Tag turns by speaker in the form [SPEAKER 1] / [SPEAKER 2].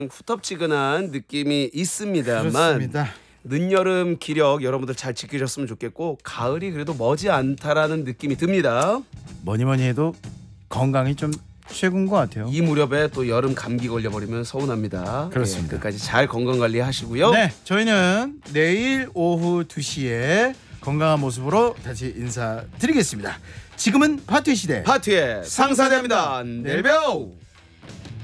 [SPEAKER 1] 후텁지근한 느낌이 있습니다만
[SPEAKER 2] 그렇습니다.
[SPEAKER 1] 늦여름 기력 여러분들 잘 지키셨으면 좋겠고 가을이 그래도 머지않다라는 느낌이 듭니다.
[SPEAKER 2] 뭐니 해도 건강이 좀 최고인 것 같아요.
[SPEAKER 1] 이 무렵에 또 여름 감기 걸려버리면 서운합니다.
[SPEAKER 2] 그렇습니다.
[SPEAKER 1] 예, 끝까지 잘 건강관리하시고요.
[SPEAKER 2] 네, 저희는 내일 오후 2시에 건강한 모습으로 다시 인사드리겠습니다. 지금은 파티의 시대
[SPEAKER 1] 파티의 상사대입니다. 내일 봬요.